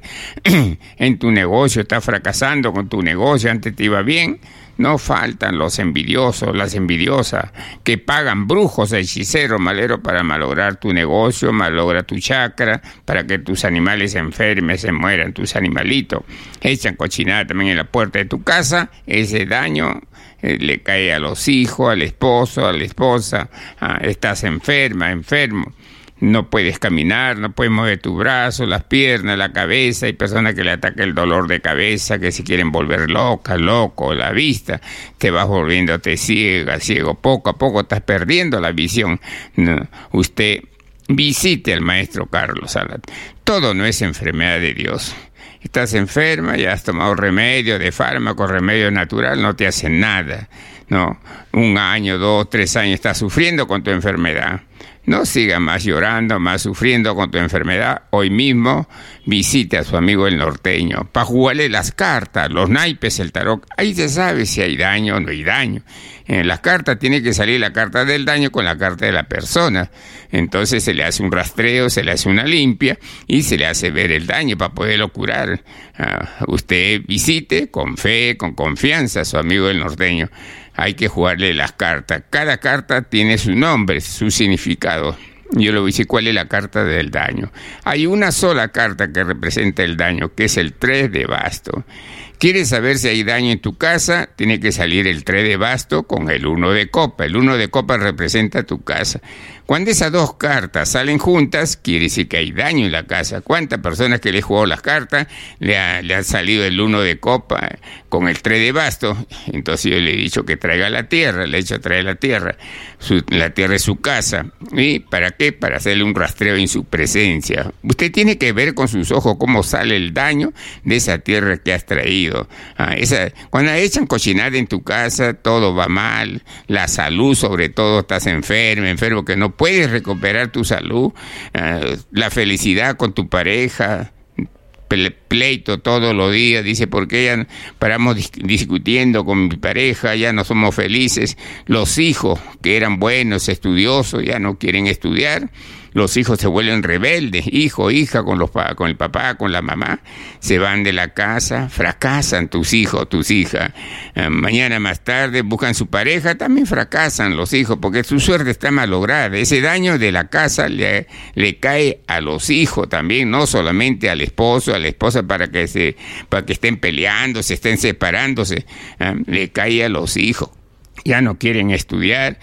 en tu negocio estás fracasando con tu negocio, antes te iba bien. No faltan los envidiosos, las envidiosas, que pagan brujos, hechiceros, maleros para malograr tu negocio, malograr tu chakra, para que tus animales se enfermen, se mueran, tus animalitos. Echan cochinada también en la puerta de tu casa, ese daño le cae a los hijos, al esposo, a la esposa. Estás enfermo. No puedes caminar, no puedes mover tu brazo, las piernas, la cabeza. Hay personas que le ataca el dolor de cabeza, que se quieren volver loco, la vista. Te vas volviéndote ciego. Poco a poco estás perdiendo la visión. No, usted visite al maestro Carlos Salas. Todo no es enfermedad de Dios. Estás enferma, ya has tomado remedio de fármaco, remedio natural, no te hace nada. No, 1 año, 2, 3 años estás sufriendo con tu enfermedad. No siga más llorando, más sufriendo con tu enfermedad. Hoy mismo visite a su amigo el norteño para jugarle las cartas, los naipes, el tarot. Ahí se sabe si hay daño o no hay daño. En las cartas tiene que salir la carta del daño con la carta de la persona. Entonces se le hace un rastreo, se le hace una limpia y se le hace ver el daño para poderlo curar. Usted visite con fe, con confianza a su amigo el norteño. Hay que jugarle las cartas. Cada carta tiene su nombre, su significado. Yo le voy a decir cuál es la carta del daño. Hay una sola carta que representa el daño, que es el 3 de basto. ¿Quieres saber si hay daño en tu casa? Tiene que salir el 3 de basto con el 1 de copa. El 1 de copa representa tu casa. Cuando esas dos cartas salen juntas, quiere decir que hay daño en la casa. ¿Cuántas personas que le he jugado las cartas le ha salido el 1 de copa con el 3 de basto? Entonces yo le he dicho que traiga la tierra, le he dicho traer la tierra. La tierra es su casa. ¿Y para qué? Para hacerle un rastreo en su presencia. Usted tiene que ver con sus ojos cómo sale el daño de esa tierra que has traído. Cuando echan cochinada en tu casa, todo va mal. La salud, sobre todo, estás enfermo que no puedes recuperar tu salud, la felicidad con tu pareja, pleito todos los días, dice, porque ya paramos discutiendo con mi pareja, ya no somos felices, los hijos que eran buenos, estudiosos, ya no quieren estudiar, los hijos se vuelven rebeldes, hijo, hija, con el papá, con la mamá, se van de la casa, fracasan tus hijos, tus hijas, mañana más tarde buscan su pareja, también fracasan los hijos, porque su suerte está malograda, ese daño de la casa le cae a los hijos también, no solamente al esposo, a la esposa para que estén peleando, se estén separándose, le cae a los hijos, ya no quieren estudiar,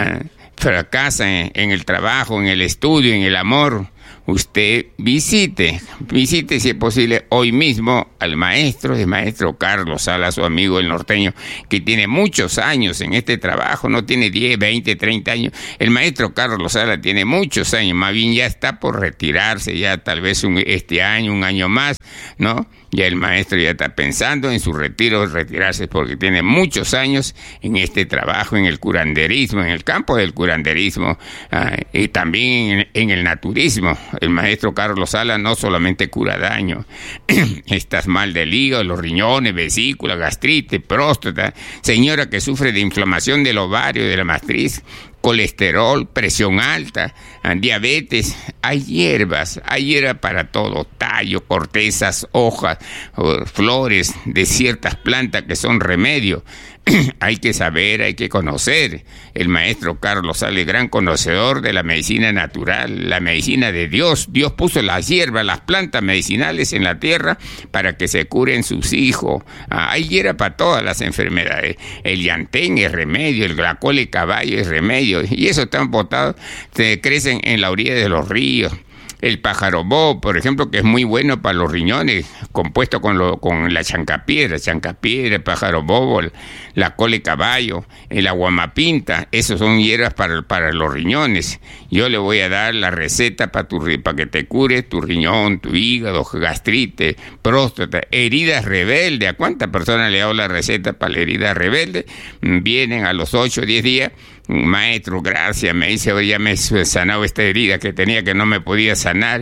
fracasan en el trabajo, en el estudio, en el amor. Usted visite si es posible hoy mismo al maestro Carlos Salas, su amigo el norteño, que tiene muchos años en este trabajo, no tiene 10, 20, 30 años. El maestro Carlos Salas tiene muchos años, más bien ya está por retirarse, ya tal vez este año, un año más, ¿no? Ya el maestro ya está pensando en su retiro, retirarse, porque tiene muchos años en este trabajo, en el curanderismo, en el campo del curanderismo, y también en el naturismo. El maestro Carlos Salas no solamente cura daño, estás mal del hígado, los riñones, vesícula, gastritis, próstata, señora que sufre de inflamación del ovario, de la matriz, colesterol, presión alta, diabetes, hay hierbas para todo, tallo, cortezas, hojas, flores de ciertas plantas que son remedio. Hay que saber, hay que conocer. El maestro Carlos Salas, gran conocedor de la medicina natural, la medicina de Dios. Dios puso las hierbas, las plantas medicinales en la tierra para que se curen sus hijos. Hay hierba para todas las enfermedades. El llantén es remedio, el glacol y caballo es remedio. Y eso están botados, crecen en la orilla de los ríos. El pájaro bobo, por ejemplo, que es muy bueno para los riñones, compuesto con la chancapiedra, pájaro bobo, la cole caballo, el aguamapinta, esos son hierbas para los riñones. Yo le voy a dar la receta para que te cure tu riñón, tu hígado, gastritis, próstata, heridas rebeldes. ¿A cuántas personas le hago la receta para la herida rebelde? Vienen a los 8 o 10 días. Maestro, gracias, me dice, hoy ya me he sanado esta herida que tenía que no me podía sanar,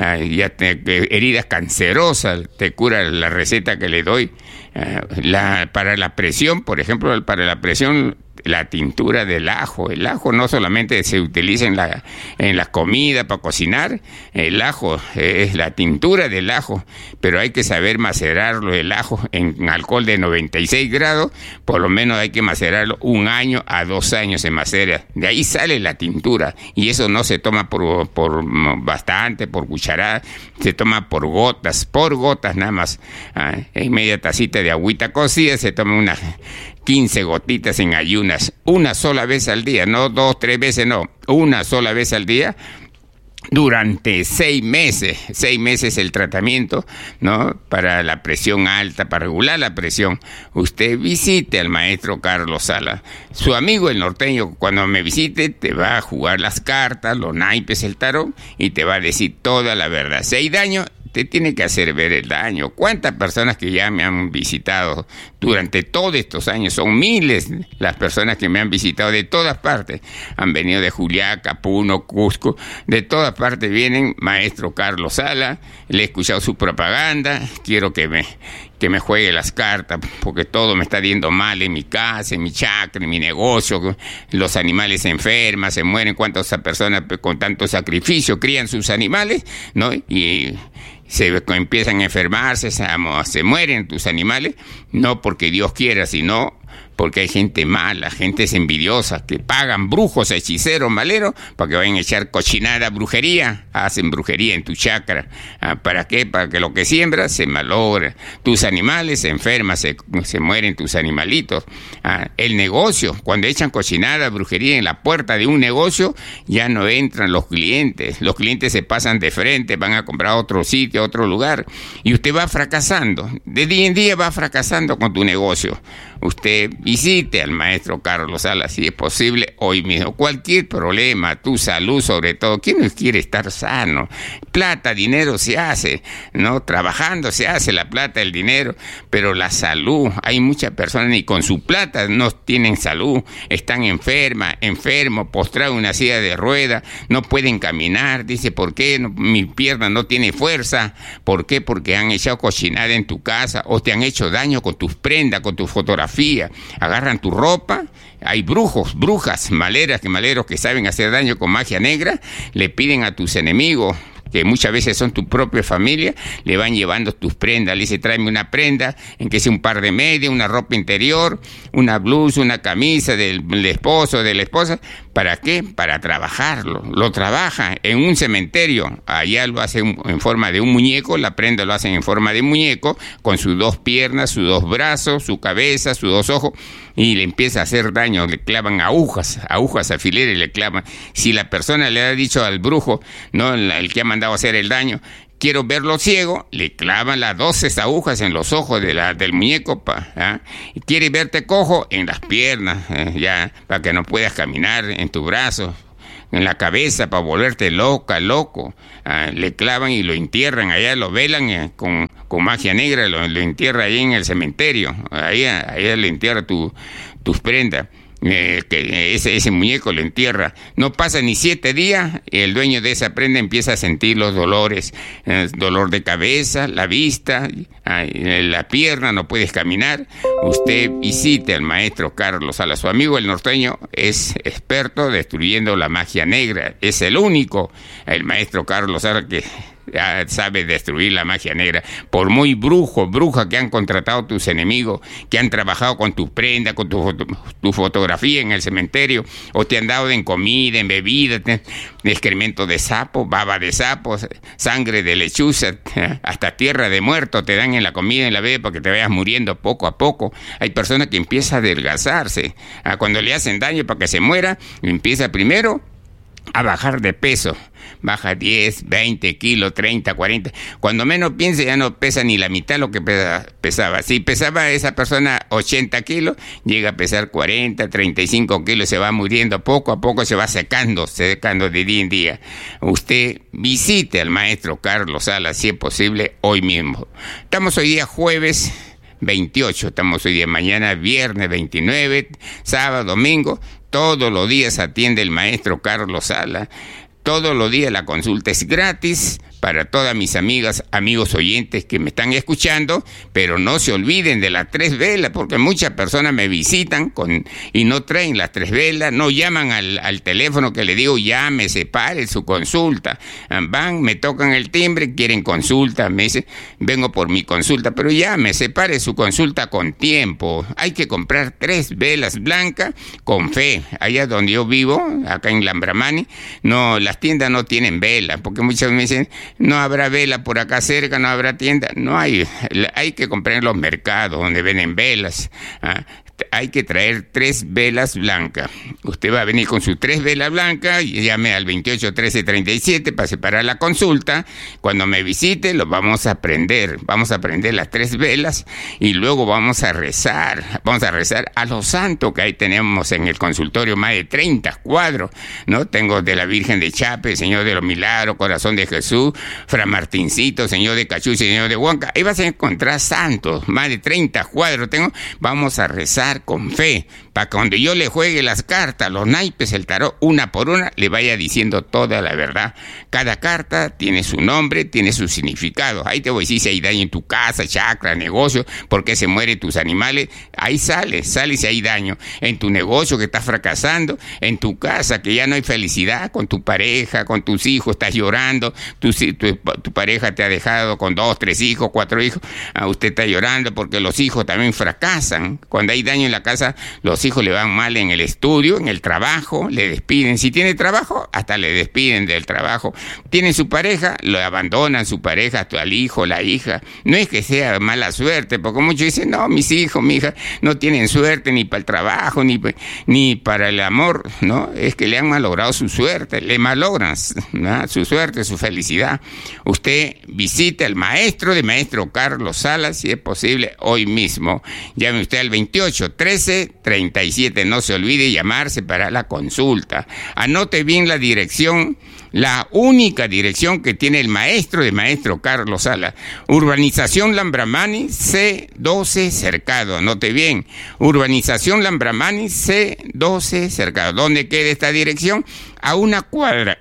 heridas cancerosas, te cura la receta que le doy. Para la presión, por ejemplo, para la presión, la tintura del ajo. El ajo no solamente se utiliza en la comida para cocinar, el ajo es la tintura del ajo, pero hay que saber macerarlo, el ajo, en alcohol de 96 grados, por lo menos hay que macerarlo 1 año a 2 años se macera, de ahí sale la tintura, y eso no se toma por bastante, por cucharada, se toma por gotas nada más, en media tacita de agüita cocida se toma unas 15 gotitas en ayunas, una sola vez al día, no 2, 3 veces, no, una sola vez al día, durante 6 meses el tratamiento, ¿no? Para la presión alta, para regular la presión. Usted visite al maestro Carlos Salas, su amigo el norteño. Cuando me visite te va a jugar las cartas, los naipes, el tarot, y te va a decir toda la verdad. Si hay daño, te tiene que hacer ver el daño. ¿Cuántas personas que ya me han visitado durante todos estos años? Son miles las personas que me han visitado de todas partes. Han venido de Juliaca, Puno, Cusco, de todas partes vienen. Maestro Carlos Salas, le he escuchado su propaganda, quiero que me juegue las cartas, porque todo me está yendo mal en mi casa, en mi chacra, en mi negocio. Los animales se enferman, se mueren. ¿Cuántas personas con tanto sacrificio crían sus animales, ¿no? Y empiezan a enfermarse, se mueren tus animales, no porque Dios quiera, sino porque hay gente mala, gente envidiosa, que pagan brujos, hechiceros, maleros, para que vayan a echar cochinada, brujería, hacen brujería en tu chakra. ¿Para qué? Para que lo que siembras se malogra. Tus animales se enferman, se mueren tus animalitos. El negocio, cuando echan cochinada, brujería en la puerta de un negocio, ya no entran los clientes se pasan de frente, van a comprar a otro sitio, a otro lugar, y usted va fracasando, de día en día va fracasando con tu negocio. usted visite al maestro Carlos Salas, si es posible, hoy mismo. Cualquier problema, tu salud sobre todo, ¿quién no quiere estar sano? Plata, dinero se hace, ¿no? Trabajando se hace la plata, el dinero, pero la salud, hay muchas personas ni con su plata no tienen salud, están enfermos, postrados en una silla de ruedas, no pueden caminar, dice, ¿por qué? Mi pierna no tiene fuerza. ¿Por qué? Porque han echado cochinada en tu casa o te han hecho daño con tus prendas, con tu fotografía, agarran tu ropa. Hay brujas, maleros que saben hacer daño con magia negra, le piden a tus enemigos, que muchas veces son tu propia familia, le van llevando tus prendas. Le dice, tráeme una prenda, en que sea un par de medias, una ropa interior, una blusa, una camisa del esposo, de la esposa. ¿Para qué? Para trabajarlo. Lo trabaja en un cementerio. Allá lo hacen en forma de un muñeco, la prenda lo hacen en forma de muñeco, con sus dos piernas, sus dos brazos, su cabeza, sus dos ojos, y le empieza a hacer daño, le clavan agujas, alfileres, le clavan. Si la persona le ha dicho al brujo, no el que ha mandado a hacer el daño, quiero verlo ciego, le clavan las 12 agujas en los ojos del muñeco, quiere verte cojo, en las piernas, ya, para que no puedas caminar, en tu brazo, en la cabeza, para volverte loco. Le clavan y lo entierran, allá lo velan con magia negra, lo entierra ahí en el cementerio, ahí le entierra tus prendas. Que ese muñeco lo entierra. No pasa ni 7 días y el dueño de esa prenda empieza a sentir los dolores, dolor de cabeza, la vista, la pierna, no puedes caminar. Usted visite al maestro Carlos Salas. Su amigo el norteño es experto destruyendo la magia negra, es el único, el maestro Carlos Salas, que sabe destruir la magia negra. Por muy bruja que han contratado tus enemigos, que han trabajado con tus prendas, con tu fotografía en el cementerio, o te han dado en comida, en bebida, excremento de sapo, baba de sapo, sangre de lechuza, hasta tierra de muerto te dan en la comida, en la bebida, para que te vayas muriendo poco a poco. Hay personas que empiezan a adelgazarse, cuando le hacen daño para que se muera, empieza primero a bajar de peso. Baja 10, 20 kilos, 30, 40. Cuando menos piense, ya no pesa ni la mitad lo que pesaba. Si pesaba esa persona 80 kilos, llega a pesar 40, 35 kilos, se va muriendo poco a poco, se va secando de día en día. Usted visite al maestro Carlos Salas, si es posible, hoy mismo. Estamos hoy día jueves 28, estamos hoy día mañana viernes 29, sábado, domingo. Todos los días atiende el maestro Carlos Salas. Todos los días la consulta es gratis para todas mis amigas, amigos oyentes que me están escuchando, pero no se olviden de las 3 velas, porque muchas personas me visitan y no traen las 3 velas, no llaman al teléfono que le digo, llame, separe su consulta. Van, me tocan el timbre, quieren consulta, me dicen, vengo por mi consulta, pero llame, separe su consulta con tiempo. Hay que comprar 3 velas blancas con fe. Allá donde yo vivo, acá en Lambramani, no, las tiendas no tienen velas, porque muchos me dicen, no habrá vela por acá cerca, no habrá tienda. No hay que comprar en los mercados donde venden velas. Hay que traer 3 velas blancas. Usted va a venir con sus 3 velas blancas y llame al 28 13 37 para separar la consulta. Cuando me visite lo vamos a prender. Vamos a prender las 3 velas y luego vamos a rezar. Vamos a rezar a los santos que ahí tenemos en el consultorio, más de 30 cuadros, ¿no? Tengo de la Virgen de Chape, Señor de los Milagros, Corazón de Jesús, Fra Martincito, Señor de Cachú, Señor de Huanca. Ahí vas a encontrar santos, más de 30 cuadros tengo. Vamos a rezar con fe, para cuando yo le juegue las cartas, los naipes, el tarot, una por una, le vaya diciendo toda la verdad. Cada carta tiene su nombre, tiene su significado. Ahí te voy a decir si hay daño en tu casa, chakra, negocio, por qué se mueren tus animales. Ahí sale si hay daño en tu negocio que estás fracasando, en tu casa que ya no hay felicidad con tu pareja, con tus hijos, estás llorando, tu pareja te ha dejado con 2, 3 hijos, 4 hijos, usted está llorando porque los hijos también fracasan. Cuando hay daño en la casa, los hijos le van mal en el estudio, en el trabajo, le despiden. Si tiene trabajo, hasta le despiden del trabajo. Tiene su pareja, lo abandonan su pareja, al hijo, la hija. No es que sea mala suerte, porque muchos dicen, no, mis hijos, mi hija, no tienen suerte ni para el trabajo, ni para el amor, ¿no? Es que le han malogrado su suerte, le malogran, ¿no?, su suerte, su felicidad. Usted visite al maestro Carlos Salas, si es posible, hoy mismo. Llame usted al 28 2813-37. No se olvide llamarse para la consulta. Anote bien la dirección, la única dirección que tiene el maestro Carlos Sala. Urbanización Lambramani, C12 Cercado. Anote bien, Urbanización Lambramani, C12 Cercado. ¿Dónde queda esta dirección? A una cuadra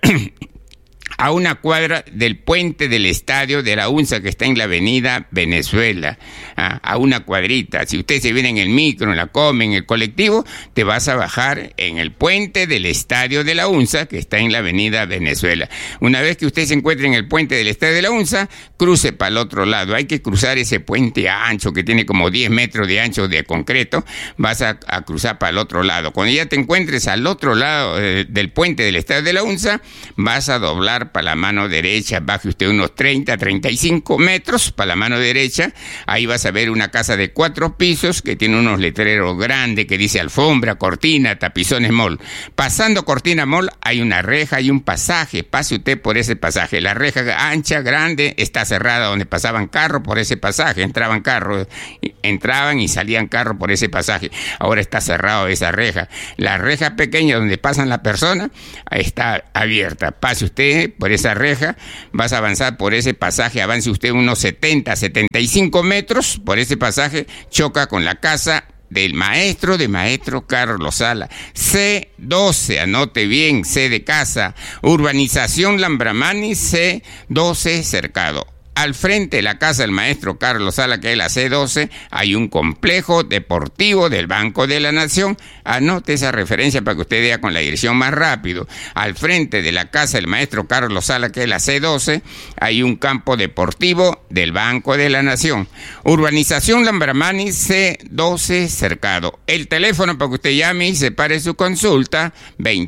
del puente del estadio de la UNSA, que está en la avenida Venezuela, a una cuadrita. Si usted se viene en el micro, en la come, en el colectivo, te vas a bajar en el puente del estadio de la UNSA, que está en la avenida Venezuela. Una vez que usted se encuentre en el puente del estadio de la UNSA, cruce para el otro lado. Hay que cruzar ese puente ancho que tiene como 10 metros de ancho de concreto. Vas a cruzar para el otro lado. Cuando ya te encuentres al otro lado del puente del estadio de la UNSA, vas a doblar para la mano derecha, baje usted unos 30-35 metros para la mano derecha. Ahí vas a ver una casa de 4 pisos que tiene unos letreros grandes que dice alfombra, cortina, tapizones mall. Pasando cortina mall hay una reja y un pasaje. Pase usted por ese pasaje. La reja ancha, grande, está cerrada donde pasaban carros por ese pasaje. Entraban y salían carros por ese pasaje. Ahora está cerrado esa reja. La reja pequeña donde pasan las personas está abierta. Pase usted por esa reja, vas a avanzar por ese pasaje, avance usted unos 70-75 metros por ese pasaje, choca con la casa del maestro Carlos Sala. C12, anote bien, C de casa, Urbanización Lambramani, C12 Cercado. Al frente de la casa del maestro Carlos Sala, que es la C12, hay un complejo deportivo del Banco de la Nación. Anote esa referencia para que usted vea con la dirección más rápido. Al frente de la casa del maestro Carlos Sala, que es la C12, hay un campo deportivo del Banco de la Nación. Urbanización Lambramani, C12 Cercado. El teléfono para que usted llame y separe su consulta,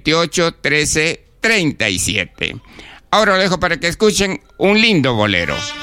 2813-37. Ahora lo dejo para que escuchen un lindo bolero.